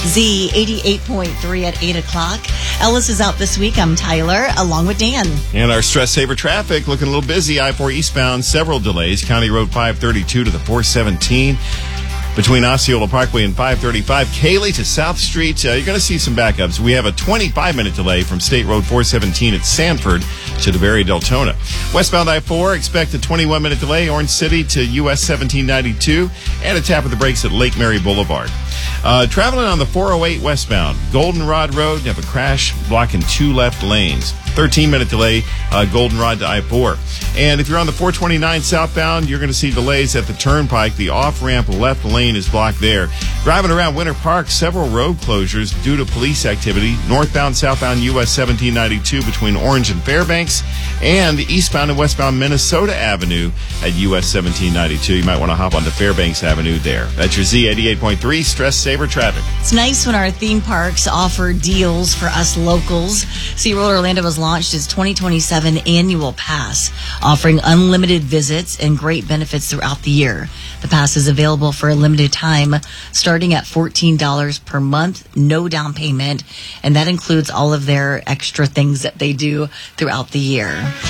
Z 88.3 at 8 o'clock. Ellis is out this week. I'm Tyler, along with Dan. And our stress saver traffic looking a little busy. I-4 eastbound, several delays. County Road 532 to the 417. Between Osceola Parkway and 535, Cayley to South Street, you're going to see some backups. We have a 25-minute delay from State Road 417 at Sanford to DeBerry Deltona. Westbound I-4, expect a 21-minute delay, Orange City to US 1792, and a tap of the brakes at Lake Mary Boulevard. Traveling on the 408 westbound, Goldenrod Road, you have a crash blocking 2 left lanes. 13-minute delay, Goldenrod to I-4. And if you're on the 429 southbound, you're going to see delays at the Turnpike. The off-ramp left lane is blocked there. Driving around Winter Park, several road closures due to police activity. Northbound, southbound US 1792 between Orange and Fairbanks, and eastbound and westbound Minnesota Avenue at US 1792. You might want to hop onto Fairbanks Avenue there. That's your Z88.3 Stress Saver Traffic. It's nice when our theme parks offer deals for us locals. SeaWorld Orlando has launched its 2027 annual pass, offering unlimited visits and great benefits throughout the year. The pass is available for a limited time, starting at $14 per month, no down payment, and that includes all of their extra things that they do throughout the year.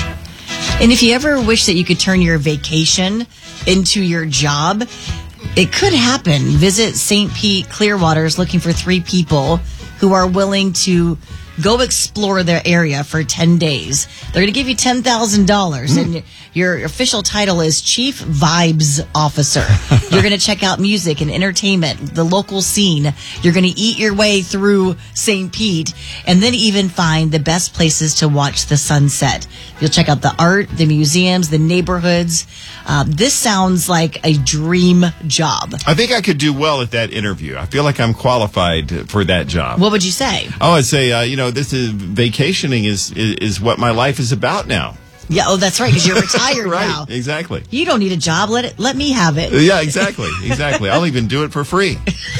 And if you ever wish that you could turn your vacation into your job, it could happen. Visit St. Pete Clearwater's looking for 3 people who are willing to go explore their area for 10 days. They're going to give you $10,000, and your official title is Chief Vibes Officer. You're going to check out music and entertainment, the local scene. You're going to eat your way through St. Pete, and then even find the best places to watch the sunset. You'll check out the art, the museums, the neighborhoods. This sounds like a dream job. I think I could do well at that interview. I feel like I'm qualified for that job. What would you say? Oh, I'd say, this is vacationing is what my life is about now. Yeah, oh, that's right, because you're retired right, now. Exactly. You don't need a job. Let me have it. Yeah, exactly. I'll even do it for free.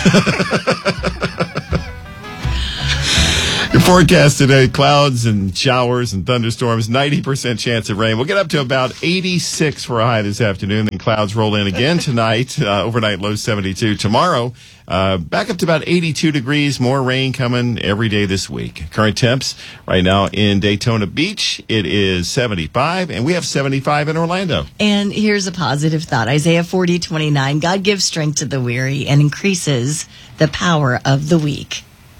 Your forecast today, clouds and showers and thunderstorms, 90% chance of rain. We'll get up to about 86 for a high this afternoon, then clouds roll in again tonight, overnight low 72. Tomorrow, back up to about 82 degrees, more rain coming every day this week. Current temps right now in Daytona Beach, it is 75, and we have 75 in Orlando. And here's a positive thought. Isaiah 40:29, God gives strength to the weary and increases the power of the weak.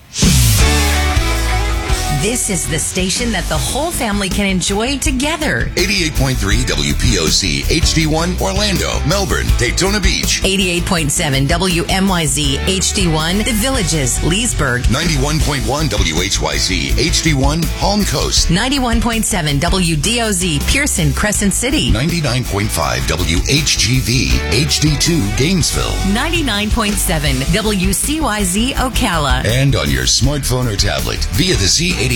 This is the station that the whole family can enjoy together. 88.3 WPOC, HD1, Orlando, Melbourne, Daytona Beach. 88.7 WMYZ, HD1, The Villages, Leesburg. 91.1 WHYZ, HD1, Palm Coast. 91.7 WDOZ, Pearson, Crescent City. 99.5 WHGV, HD2, Gainesville. 99.7 WCYZ, Ocala. And on your smartphone or tablet via the Z80